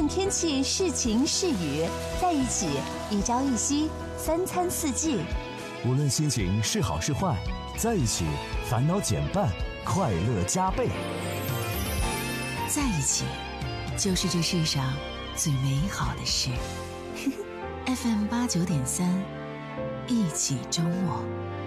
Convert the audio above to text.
论天气是晴是雨，在一起一朝一夕，3餐4季。 无论心情是好是坏，在一起烦恼减半，快乐加倍。 在一起就是这世上最美好的事。FM 89.3，一起周末。